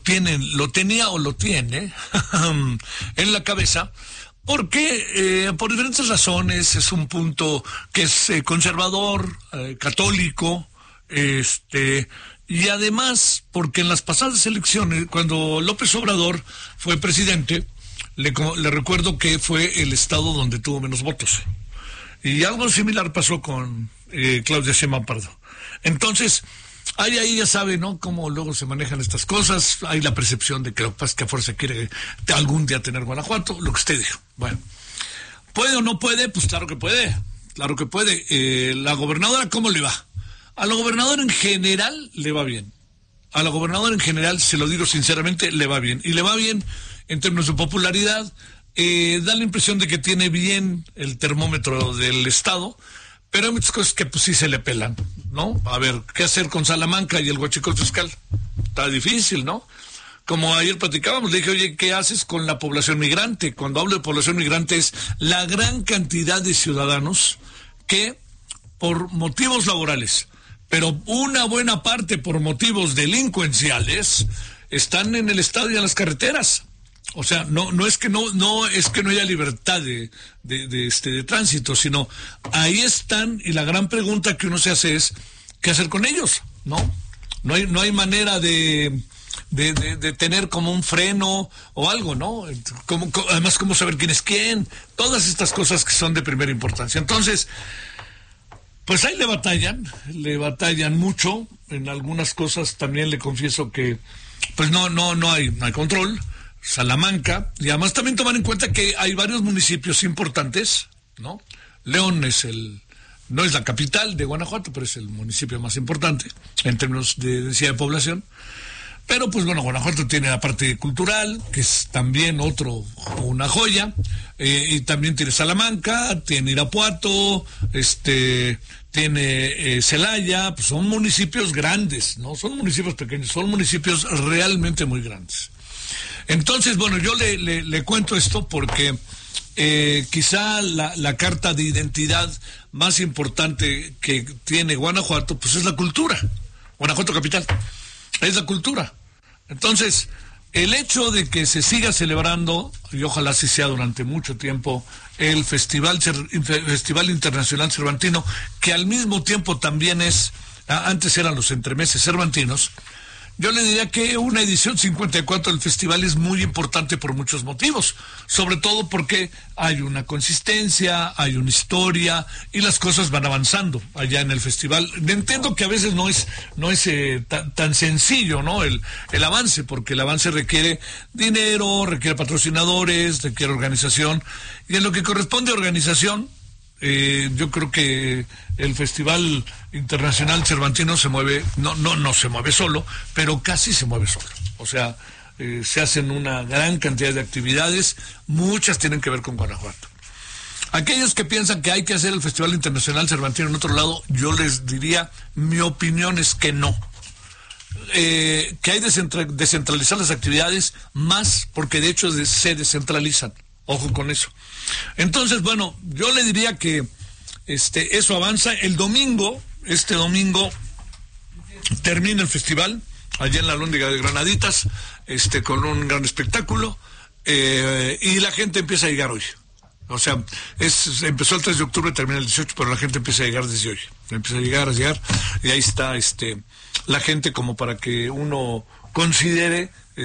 lo tenía o lo tiene en la cabeza, porque por diferentes razones es un punto que es conservador, católico, y además porque en las pasadas elecciones, cuando López Obrador fue presidente, le recuerdo que fue el estado donde tuvo menos votos. Y algo similar pasó con Claudia Sheinbaum Pardo. Entonces, ahí ya sabe, ¿no?, cómo luego se manejan estas cosas. Hay la percepción de que lo que pasa es que a fuerza quiere algún día tener Guanajuato, lo que usted dijo. Bueno, ¿puede o no puede? Pues claro que puede, claro que puede. La gobernadora, ¿cómo le va? A la gobernadora en general le va bien. A la gobernadora en general, se lo digo sinceramente, le va bien. Y le va bien en términos de popularidad. Da la impresión de que tiene bien el termómetro del estado, pero hay muchas cosas que pues sí se le pelan, ¿no? A ver, ¿qué hacer con Salamanca y el huachicol fiscal? Está difícil, ¿no? Como ayer platicábamos, le dije, oye, ¿qué haces con la población migrante? Cuando hablo de población migrante es la gran cantidad de ciudadanos que por motivos laborales, pero una buena parte por motivos delincuenciales, están en el estado y en las carreteras. O sea, no es que no haya libertad de tránsito, sino ahí están, y la gran pregunta que uno se hace es ¿qué hacer con ellos? No hay manera de tener como un freno o algo, ¿no? Además, cómo saber quién es quién, todas estas cosas que son de primera importancia. Entonces, pues ahí le batallan mucho. En algunas cosas también le confieso que pues no hay control. Salamanca, y además también tomar en cuenta que hay varios municipios importantes, ¿no? León no es la capital de Guanajuato, pero es el municipio más importante en términos de densidad de población. Pero pues bueno, Guanajuato tiene la parte cultural, que es también una joya, y también tiene Salamanca, tiene Irapuato, tiene Celaya. Pues son municipios grandes, no son municipios pequeños, son municipios realmente muy grandes. Entonces, bueno, yo le cuento esto porque quizá la carta de identidad más importante que tiene Guanajuato, pues es la cultura. Guanajuato capital, es la cultura. Entonces, el hecho de que se siga celebrando, y ojalá así sea durante mucho tiempo, el Festival Internacional Cervantino, que al mismo tiempo también antes eran los entremeses cervantinos, yo le diría que una edición 54 del festival es muy importante por muchos motivos, sobre todo porque hay una consistencia, hay una historia y las cosas van avanzando allá en el festival. Entiendo que a veces no es tan sencillo, ¿no? El avance, porque el avance requiere dinero, requiere patrocinadores, requiere organización, y en lo que corresponde a organización, yo creo que el Festival Internacional Cervantino se mueve, no se mueve solo, pero casi se mueve solo. O sea, se hacen una gran cantidad de actividades, muchas tienen que ver con Guanajuato. Aquellos que piensan que hay que hacer el Festival Internacional Cervantino en otro lado, yo les diría, mi opinión es que no. Que hay descentralizar las actividades más, porque de hecho se descentralizan. Ojo con eso. Entonces, bueno, yo le diría que eso avanza. Este domingo termina el festival allá en la Alhóndiga de Granaditas, con un gran espectáculo, y la gente empieza a llegar hoy. O sea, empezó el 3 de octubre, termina el 18, pero la gente empieza a llegar desde hoy. Empieza a llegar, y ahí está la gente como para que uno considere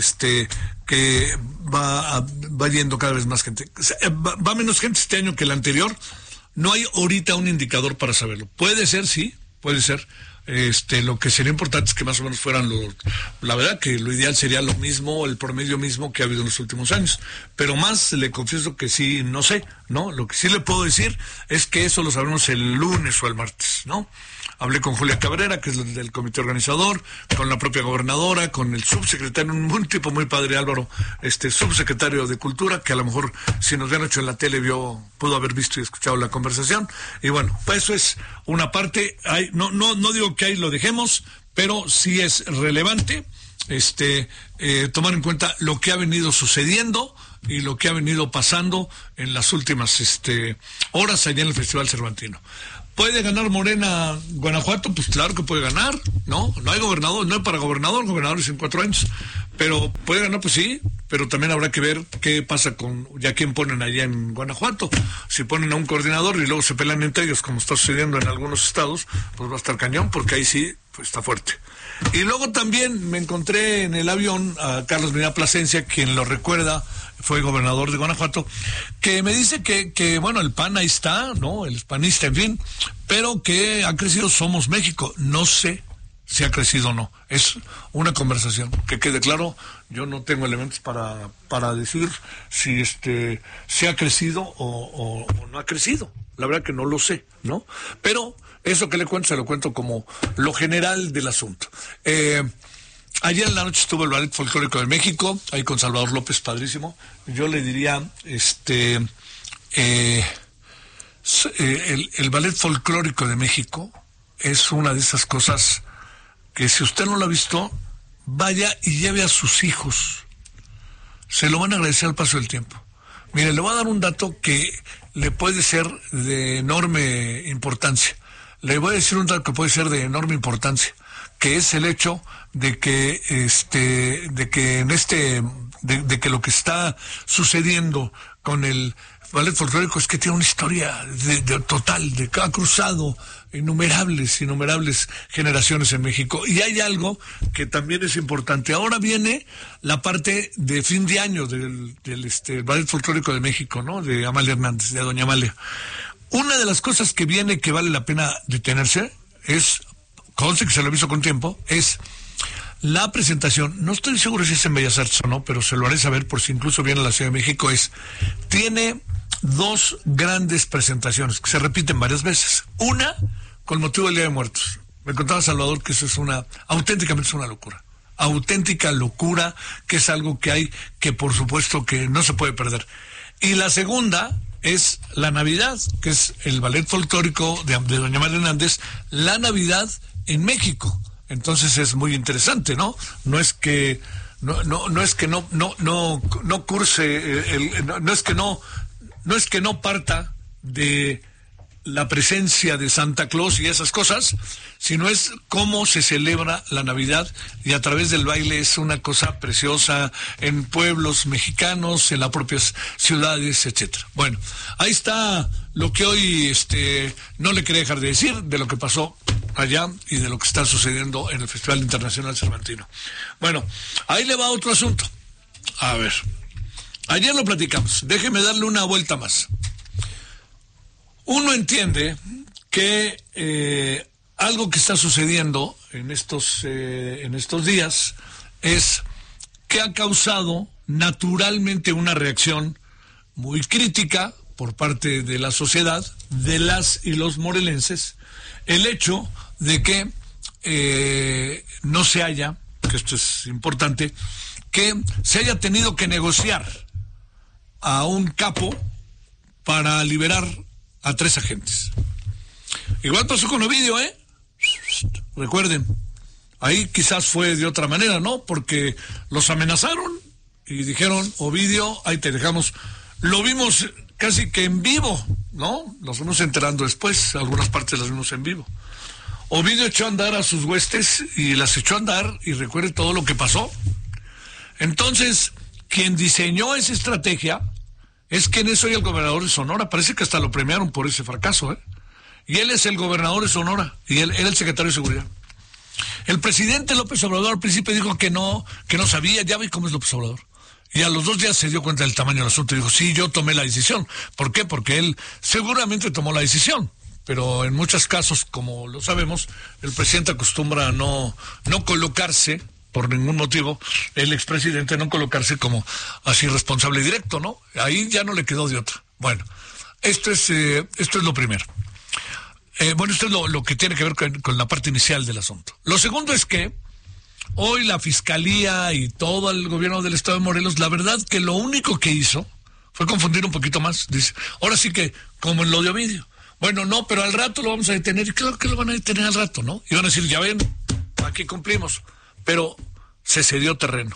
que va yendo cada vez más gente. Va menos gente este año que el anterior. No hay ahorita un indicador para saberlo. Puede ser, sí, puede ser. Lo que sería importante es que más o menos fueran la verdad que lo ideal sería lo mismo, el promedio mismo que ha habido en los últimos años. Pero más le confieso que sí, no sé, ¿no? Lo que sí le puedo decir es que eso lo sabremos el lunes o el martes, ¿no? Hablé con Julia Cabrera, que es del comité organizador, con la propia gobernadora, con el subsecretario, un tipo muy padre, Álvaro, subsecretario de Cultura, que a lo mejor si nos habían hecho en la tele pudo haber visto y escuchado la conversación. Y bueno, pues eso es una parte. No digo que ahí lo dejemos, pero sí es relevante tomar en cuenta lo que ha venido sucediendo y lo que ha venido pasando en las últimas horas allá en el Festival Cervantino. ¿Puede ganar Morena Guanajuato? Pues claro que puede ganar, ¿no? No hay gobernador, no hay para gobernadores en 4 años. Pero puede ganar, pues sí, pero también habrá que ver qué pasa con ya quién ponen allá en Guanajuato. Si ponen a un coordinador y luego se pelean entre ellos, como está sucediendo en algunos estados, pues va a estar cañón, porque ahí sí, pues está fuerte. Y luego también me encontré en el avión a Carlos Medina Plasencia, quien lo recuerda, fue gobernador de Guanajuato, que me dice que bueno, el PAN ahí está, ¿no? El panista, en fin, pero que ha crecido Somos México. No sé si ha crecido o no. Es una conversación. Que quede claro, yo no tengo elementos para decir si si ha crecido o no ha crecido. La verdad que no lo sé, ¿no? Pero eso que le cuento, se lo cuento como lo general del asunto. Ayer en la noche estuvo el Ballet Folclórico de México, ahí con Salvador López, padrísimo. Yo le diría, el Ballet Folclórico de México es una de esas cosas que si usted no lo ha visto, vaya y lleve a sus hijos. Se lo van a agradecer al paso del tiempo. Mire, le voy a dar un dato que le puede ser de enorme importancia. Le voy a decir un dato que puede ser de enorme importancia, que es el hecho de que de que lo que está sucediendo con el ballet folclórico es que tiene una historia total, de que ha cruzado innumerables generaciones en México. Y hay algo que también es importante. Ahora viene la parte de fin de año del Ballet Folclórico de México, ¿no? De Amalia Hernández, de doña Amalia. Una de las cosas que viene que vale la pena detenerse es, conste que se lo aviso con tiempo, es la presentación. No estoy seguro si es en Bellas Artes o no, pero se lo haré saber por si incluso viene a la Ciudad de México. Tiene 2 grandes presentaciones que se repiten varias veces. Una, con motivo del Día de Muertos. Me contaba Salvador que eso es auténticamente es una locura. Auténtica locura, que es algo que hay que por supuesto que no se puede perder. Y la segunda es la Navidad, que es el ballet folclórico de doña María Hernández, la Navidad en México. Entonces es muy interesante, ¿no? No es que no parta de la presencia de Santa Claus y esas cosas, sino es cómo se celebra la Navidad, y a través del baile es una cosa preciosa en pueblos mexicanos, en las propias ciudades, etcétera. Bueno, ahí está lo que hoy no le quería dejar de decir de lo que pasó allá y de lo que está sucediendo en el Festival Internacional Cervantino. Bueno, ahí le va otro asunto. A ver, ayer lo platicamos, déjeme darle una vuelta más. Uno entiende que algo que está sucediendo en estos días es que ha causado naturalmente una reacción muy crítica por parte de la sociedad, de las y los morelenses, el hecho de que no se haya, que esto es importante, que se haya tenido que negociar a un capo para liberar a 3 agentes. Igual pasó con Ovidio, recuerden, ahí quizás fue de otra manera, ¿no? Porque los amenazaron y dijeron, Ovidio, ahí te dejamos. Lo vimos casi que en vivo, ¿no? Nos fuimos enterando después, algunas partes las vimos en vivo. Ovidio echó a andar a sus huestes y las echó a andar, y recuerde todo lo que pasó. Entonces, quien diseñó esa estrategia es quien es hoy el gobernador de Sonora. Parece que hasta lo premiaron por ese fracaso, Y él es el gobernador de Sonora, y él el secretario de Seguridad. El presidente López Obrador al principio dijo que no sabía, ya ve cómo es López Obrador. Y a los 2 días se dio cuenta del tamaño del asunto y dijo, sí, yo tomé la decisión. ¿Por qué? Porque él seguramente tomó la decisión. Pero en muchos casos, como lo sabemos, el presidente acostumbra a no colocarse, por ningún motivo, el expresidente no colocarse como así responsable directo, ¿no? Ahí ya no le quedó de otra. Bueno, esto es lo primero. Esto es lo que tiene que ver con la parte inicial del asunto. Lo segundo es que hoy la Fiscalía y todo el gobierno del Estado de Morelos, la verdad que lo único que hizo fue confundir un poquito más. Dice, ahora sí que, como en lo de Ovidio. Bueno, no, pero al rato lo vamos a detener. Y claro que lo van a detener al rato, ¿no? Y van a decir, ya ven, aquí cumplimos. Pero se cedió terreno.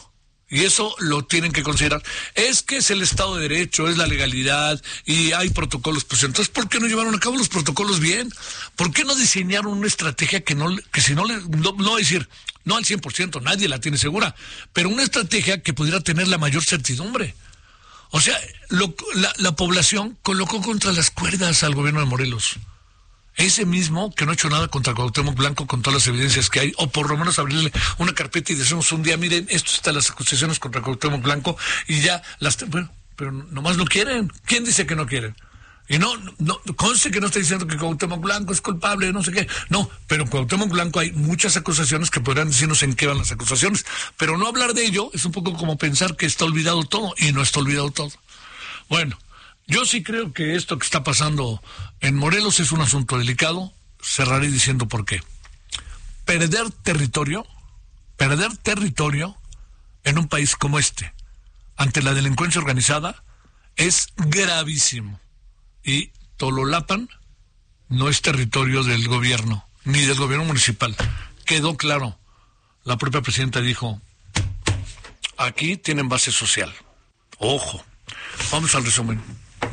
Y eso lo tienen que considerar. Es que es el Estado de Derecho, es la legalidad y hay protocolos. Pues entonces, ¿por qué no llevaron a cabo los protocolos bien? ¿Por qué no diseñaron una estrategia que si no decir, no al 100%, nadie la tiene segura, pero una estrategia que pudiera tener la mayor certidumbre? O sea, la población colocó contra las cuerdas al gobierno de Morelos. Ese mismo que no ha hecho nada contra Cuauhtémoc Blanco con todas las evidencias que hay, o por lo menos abrirle una carpeta y decirnos un día, miren, esto están las acusaciones contra Cuauhtémoc Blanco y ya bueno, pero nomás no quieren. ¿Quién dice que no quieren? Y no, conste que no estoy diciendo que Cuauhtémoc Blanco es culpable, no sé qué. No, pero Cuauhtémoc Blanco hay muchas acusaciones que podrán decirnos en qué van las acusaciones. Pero no hablar de ello es un poco como pensar que está olvidado todo, y no está olvidado todo. Bueno, yo sí creo que esto que está pasando en Morelos es un asunto delicado. Cerraré diciendo por qué. Perder territorio en un país como este, ante la delincuencia organizada, es gravísimo. Y Tololapan no es territorio del gobierno, ni del gobierno municipal. Quedó claro. La propia presidenta dijo, aquí tienen base social. Ojo. Vamos al resumen.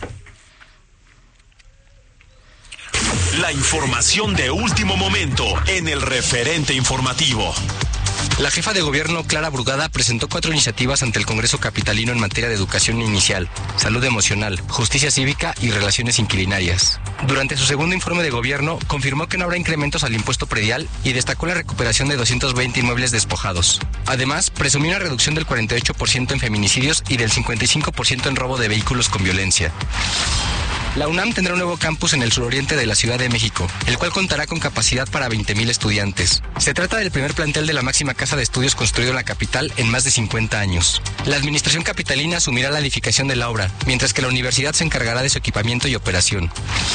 La información de último momento en el referente informativo. La jefa de gobierno, Clara Brugada, presentó 4 iniciativas ante el Congreso capitalino en materia de educación inicial, salud emocional, justicia cívica y relaciones inquilinarias. Durante su segundo informe de gobierno, confirmó que no habrá incrementos al impuesto predial y destacó la recuperación de 220 inmuebles despojados. Además, presumió una reducción del 48% en feminicidios y del 55% en robo de vehículos con violencia. La UNAM tendrá un nuevo campus en el suroriente de la Ciudad de México, el cual contará con capacidad para 20,000 estudiantes. Se trata del primer plantel de la máxima casa de estudios construido en la capital en más de 50 años. La administración capitalina asumirá la edificación de la obra, mientras que la universidad se encargará de su equipamiento y operación.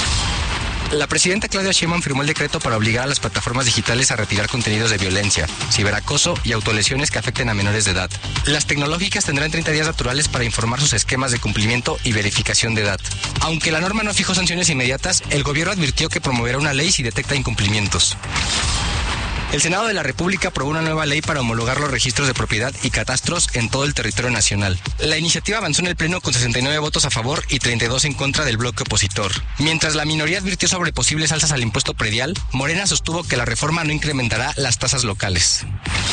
La presidenta Claudia Sheinbaum firmó el decreto para obligar a las plataformas digitales a retirar contenidos de violencia, ciberacoso y autolesiones que afecten a menores de edad. Las tecnológicas tendrán 30 días naturales para informar sus esquemas de cumplimiento y verificación de edad. Aunque la norma no fijó sanciones inmediatas, el gobierno advirtió que promoverá una ley si detecta incumplimientos. El Senado de la República aprobó una nueva ley para homologar los registros de propiedad y catastros en todo el territorio nacional. La iniciativa avanzó en el Pleno con 69 votos a favor y 32 en contra del bloque opositor. Mientras la minoría advirtió sobre posibles alzas al impuesto predial, Morena sostuvo que la reforma no incrementará las tasas locales.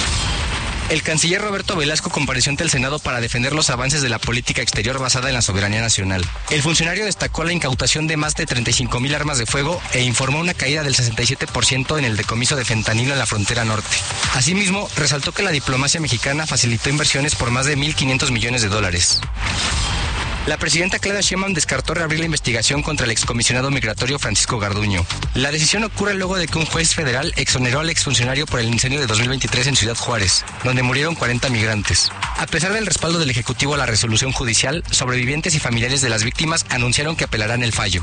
El canciller Roberto Velasco compareció ante el Senado para defender los avances de la política exterior basada en la soberanía nacional. El funcionario destacó la incautación de más de 35,000 armas de fuego e informó una caída del 67% en el decomiso de fentanilo en la frontera norte. Asimismo, resaltó que la diplomacia mexicana facilitó inversiones por más de $1,500 millones. La presidenta Claudia Sheinbaum descartó reabrir la investigación contra el excomisionado migratorio Francisco Garduño. La decisión ocurre luego de que un juez federal exoneró al exfuncionario por el incendio de 2023 en Ciudad Juárez, donde murieron 40 migrantes. A pesar del respaldo del Ejecutivo a la resolución judicial, sobrevivientes y familiares de las víctimas anunciaron que apelarán el fallo.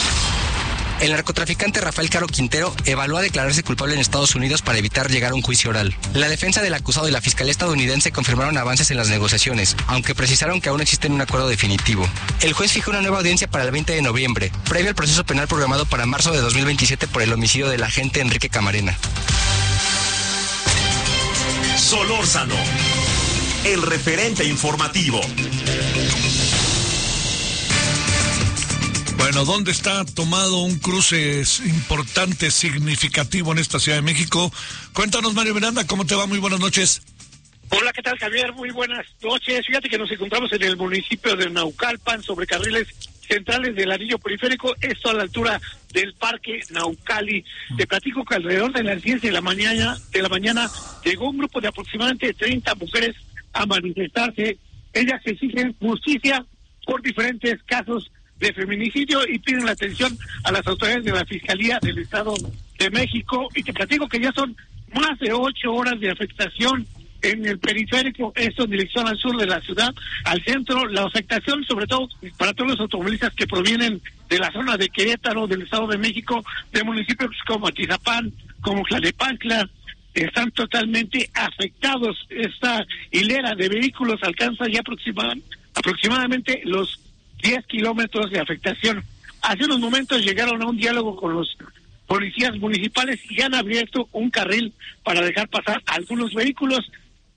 El narcotraficante Rafael Caro Quintero evalúa declararse culpable en Estados Unidos para evitar llegar a un juicio oral. La defensa del acusado y la fiscalía estadounidense confirmaron avances en las negociaciones, aunque precisaron que aún no existe un acuerdo definitivo. El juez fijó una nueva audiencia para el 20 de noviembre, previo al proceso penal programado para marzo de 2027 por el homicidio del agente Enrique Camarena. Solórzano, el referente informativo. Bueno, ¿dónde está tomado un cruce importante, significativo en esta Ciudad de México? Cuéntanos, Mario Miranda, ¿cómo te va? Muy buenas noches. Hola, ¿qué tal, Javier? Muy buenas noches. Fíjate que nos encontramos en el municipio de Naucalpan, sobre carriles centrales del anillo periférico, esto a la altura del Parque Naucali. Te platico que alrededor de las 10 de la mañana llegó un grupo de aproximadamente 30 mujeres a manifestarse. Ellas exigen justicia por diferentes casos de feminicidio y piden la atención a las autoridades de la Fiscalía del Estado de México. Y te platico que ya son más de 8 horas de afectación en el periférico, esto en dirección al sur de la ciudad, al centro. La afectación sobre todo para todos los automovilistas que provienen de la zona de Querétaro, del Estado de México, de municipios como Atizapán, como Tlalnepantla, están totalmente afectados. Esta hilera de vehículos alcanza ya aproximadamente los 10 kilómetros de afectación. Hace unos momentos llegaron a un diálogo con los policías municipales y han abierto un carril para dejar pasar algunos vehículos.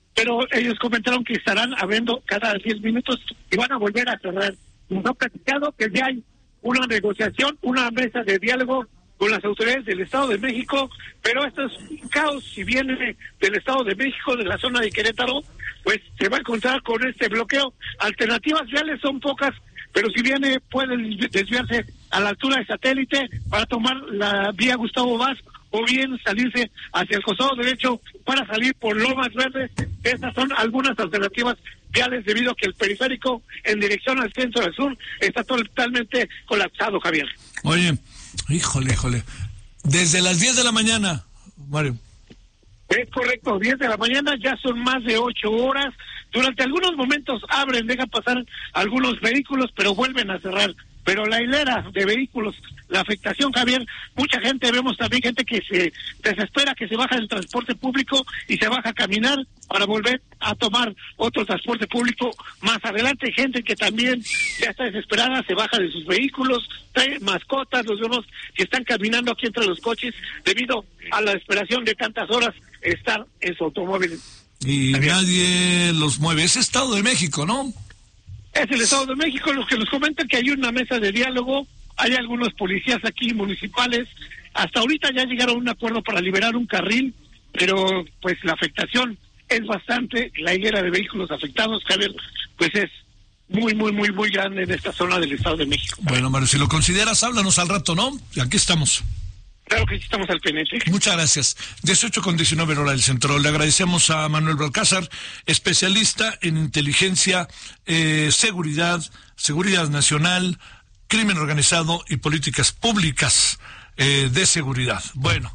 pero ellos comentaron que estarán abriendo cada 10 minutos y van a volver a cerrar. Nos ha platicado que ya hay una negociación, una mesa de diálogo con las autoridades del Estado de México, pero esto es un caos. Si viene del Estado de México, de la zona de Querétaro, pues se va a encontrar con este bloqueo. Alternativas viales son pocas, pero si viene puede desviarse a la altura de Satélite para tomar la vía Gustavo Vaz, o bien salirse hacia el costado derecho para salir por Lomas Verdes. Estas son algunas alternativas viales debido a que el periférico en dirección al centro del sur está totalmente colapsado, Javier. Oye, híjole, desde las 10 de la mañana, Mario. Es correcto, 10 de la mañana, ya son más de 8 horas. Durante algunos momentos abren, dejan pasar algunos vehículos, pero vuelven a cerrar. Pero la hilera de vehículos, la afectación, Javier, mucha gente, vemos también gente que se desespera, que se baja del transporte público y se baja a caminar para volver a tomar otro transporte público más adelante. Gente que también ya está desesperada, se baja de sus vehículos, trae mascotas, los vemos que están caminando aquí entre los coches debido a la desesperación de tantas horas estar en su automóvil. Y Javier, nadie los mueve. Es Estado de México, ¿no? Es el Estado de México. Los que nos comentan que hay una mesa de diálogo, hay algunos policías aquí municipales, hasta ahorita ya llegaron a un acuerdo para liberar un carril, pero pues la afectación es bastante, la hilera de vehículos afectados, Javier, pues es muy grande en esta zona del Estado de México. Bueno, Mario, si lo consideras, háblanos al rato, ¿no? Aquí estamos. Claro que sí, estamos al pendiente. Muchas gracias. 18:19 hora del centro. Le agradecemos a Manuel Balcázar, especialista en inteligencia, seguridad nacional, crimen organizado y políticas públicas de seguridad. Bueno,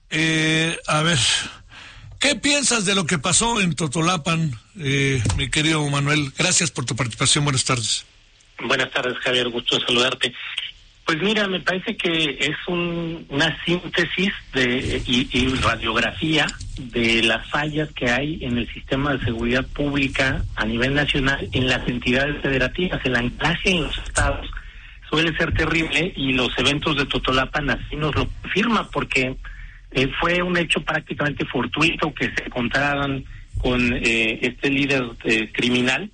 a ver, ¿qué piensas de lo que pasó en Totolapan, mi querido Manuel? Gracias por tu participación. Buenas tardes. Buenas tardes, Javier. Gusto saludarte. Pues mira, me parece que es una síntesis y radiografía de las fallas que hay en el sistema de seguridad pública a nivel nacional en las entidades federativas. El anclaje en los estados suele ser terrible y los eventos de Totolapan así nos lo confirma, porque fue un hecho prácticamente fortuito que se encontraran con este líder criminal,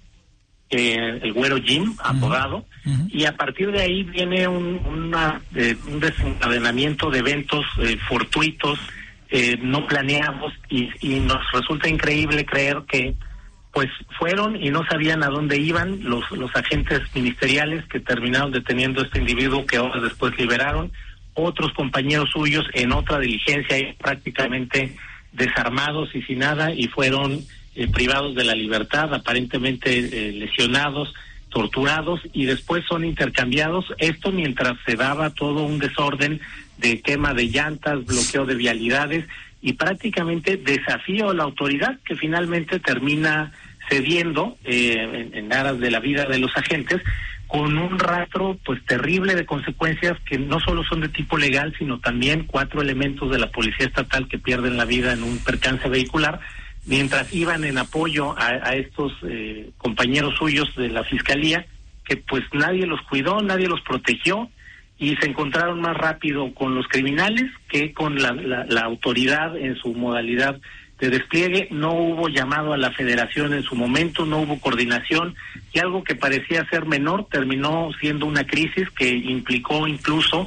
el Güero Jim, abogado, y a partir de ahí viene un desencadenamiento de eventos fortuitos, no planeados, y nos resulta increíble creer que pues fueron y no sabían a dónde iban los agentes ministeriales que terminaron deteniendo a este individuo que horas después liberaron. Otros compañeros suyos en otra diligencia prácticamente desarmados y sin nada, y fueron privados de la libertad, aparentemente lesionados, torturados, y después son intercambiados. Esto mientras se daba todo un desorden de quema de llantas, bloqueo de vialidades y prácticamente desafío a la autoridad, que finalmente termina cediendo en aras de la vida de los agentes, con un rastro pues terrible de consecuencias que no solo son de tipo legal, sino también 4 elementos de la Policía Estatal que pierden la vida en un percance vehicular mientras iban en apoyo a estos compañeros suyos de la Fiscalía, que pues nadie los cuidó, nadie los protegió, y se encontraron más rápido con los criminales que con la autoridad en su modalidad de despliegue. No hubo llamado a la Federación en su momento, no hubo coordinación, y algo que parecía ser menor terminó siendo una crisis que implicó incluso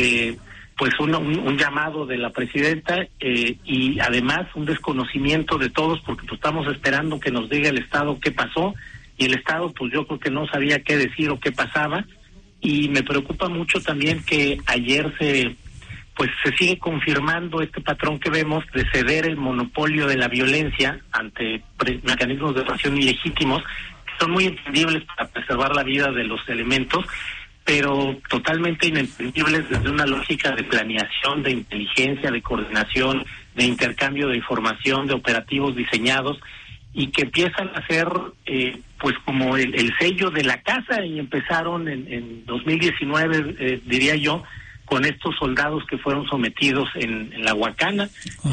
pues un llamado de la presidenta y además un desconocimiento de todos, porque pues estamos esperando que nos diga el Estado qué pasó, y el Estado pues yo creo que no sabía qué decir o qué pasaba. Y me preocupa mucho también que ayer se sigue confirmando este patrón que vemos de ceder el monopolio de la violencia ante mecanismos de represión ilegítimos, que son muy entendibles para preservar la vida de los elementos, pero totalmente inentendibles desde una lógica de planeación, de inteligencia, de coordinación, de intercambio de información, de operativos diseñados, y que empiezan a ser pues como el sello de la casa, y empezaron en 2019, diría yo, con estos soldados que fueron sometidos en la Huacana,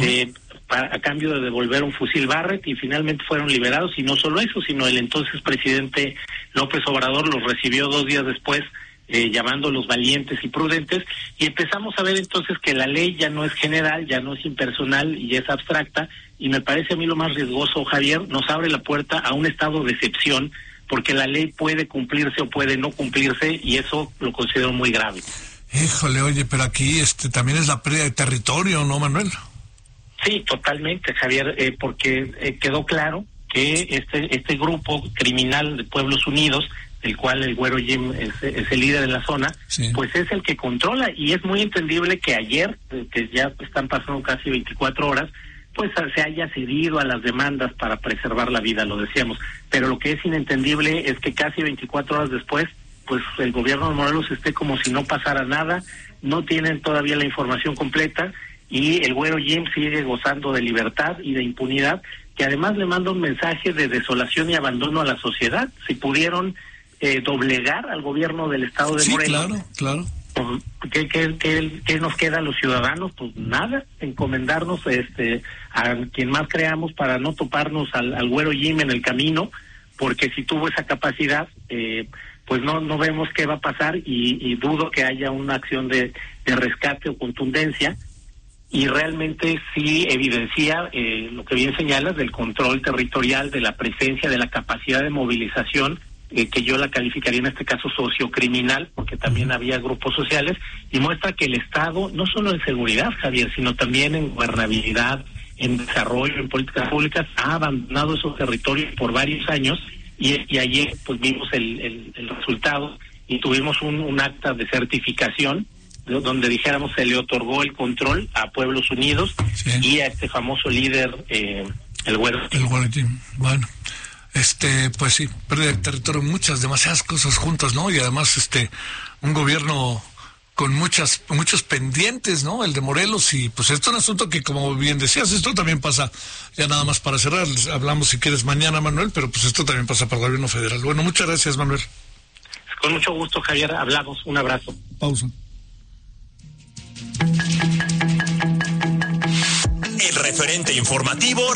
a cambio de devolver un fusil Barrett, y finalmente fueron liberados. Y no solo eso, sino el entonces presidente López Obrador los recibió 2 días después llamándolos valientes y prudentes, y empezamos a ver entonces que la ley ya no es general, ya no es impersonal y es abstracta, y me parece a mí lo más riesgoso, Javier, nos abre la puerta a un estado de excepción, porque la ley puede cumplirse o puede no cumplirse, y eso lo considero muy grave. Híjole, oye, pero aquí también es la pérdida de territorio, ¿no, Manuel? Sí, totalmente, Javier, porque quedó claro que este grupo criminal de Pueblos Unidos, del cual el Güero Jim es el líder de la zona, sí, pues es el que controla, y es muy entendible que ayer, que ya están pasando casi 24 horas, pues se haya cedido a las demandas para preservar la vida, lo decíamos. Pero lo que es inentendible es que casi 24 horas después, pues el gobierno de Morelos esté como si no pasara nada, no tienen todavía la información completa, y el Güero Jim sigue gozando de libertad y de impunidad, que además le manda un mensaje de desolación y abandono a la sociedad. Si pudieron doblegar al gobierno del estado de Morelos, claro. ¿Qué nos queda a los ciudadanos? Pues nada, encomendarnos a quien más creamos para no toparnos al Güero Jim en el camino, porque si tuvo esa capacidad, pues no vemos qué va a pasar, y dudo que haya una acción de rescate o contundencia, y realmente sí evidencia lo que bien señalas del control territorial, de la presencia, de la capacidad de movilización, que yo la calificaría en este caso sociocriminal, porque también había grupos sociales, y muestra que el Estado, no solo en seguridad, Javier, sino también en gobernabilidad, en desarrollo, en políticas públicas, ha abandonado esos territorios por varios años, y ayer pues vimos el resultado, y tuvimos un acta de certificación donde dijéramos se le otorgó el control a Pueblos Unidos, sí, y a este famoso líder, el Güero Jim. Bueno, pues sí, pérdida de territorio, demasiadas cosas juntas, ¿no? Y además un gobierno con muchos pendientes, ¿no? El de Morelos, y pues esto es un asunto que, como bien decías, esto también pasa, ya nada más para cerrar, hablamos si quieres mañana, Manuel, pero pues esto también pasa para el gobierno federal. Bueno, muchas gracias, Manuel. Con mucho gusto, Javier, hablamos, un abrazo. Pausa. El referente informativo